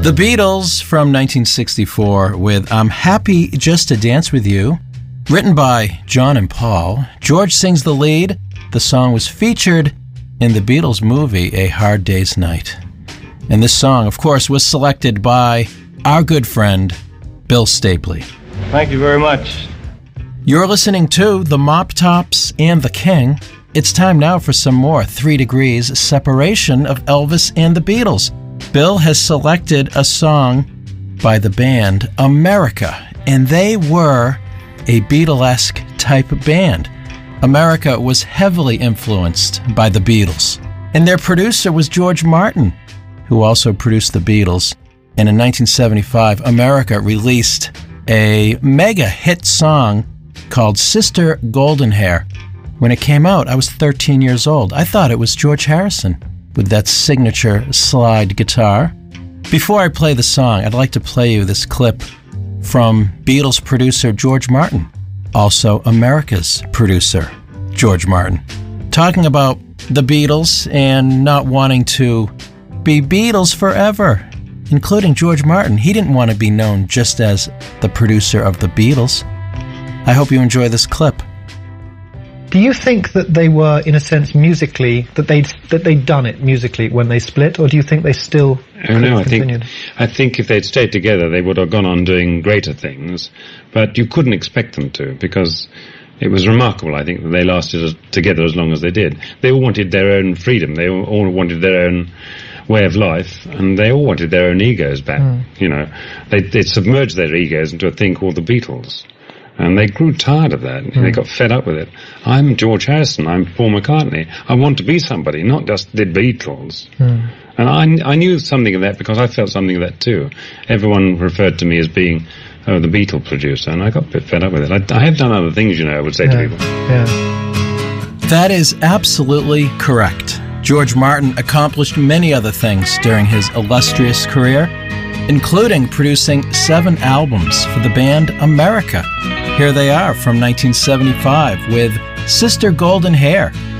The Beatles from 1964 with I'm Happy Just to Dance With You, written by John and Paul. George sings the lead. The song was featured in the Beatles movie A Hard Day's Night. And this song, of course, was selected by our good friend, Bill Stapley. Thank you very much. You're listening to The Mop Tops and the King. It's time now for some more 3 Degrees separation of Elvis and the Beatles. Bill has selected a song by the band America, and they were a Beatlesque type band. America was heavily influenced by the Beatles, and their producer was George Martin, who also produced the Beatles. And in 1975, America released a mega hit song called Sister Goldenhair. When it came out, I was 13 years old. I thought it was George Harrison with that signature slide guitar. Before I play the song, I'd like to play you this clip from Beatles producer George Martin, also America's producer George Martin, talking about the Beatles and not wanting to be Beatles forever, including George Martin. He didn't want to be known just as the producer of the Beatles. I hope you enjoy this clip. Do you think that they were, in a sense, musically, that they'd done it musically when they split, or do you think they still continued? I think if they'd stayed together, they would have gone on doing greater things, but you couldn't expect them to, because it was remarkable, I think, that they lasted together as long as they did. They all wanted their own freedom. They all wanted their own way of life, and they all wanted their own egos back. You know, they submerged their egos into a thing called the Beatles. And they grew tired of that. They got fed up with it. I'm George Harrison. I'm Paul McCartney. I want to be somebody, not just the Beatles. And I knew something of that because I felt something of that too. Everyone referred to me as being the Beatle producer, and I got a bit fed up with it. I have done other things, you know, I would say to people. That is absolutely correct. George Martin accomplished many other things during his illustrious career, including producing 7 albums for the band America. Here they are from 1975 with Sister Goldenhair.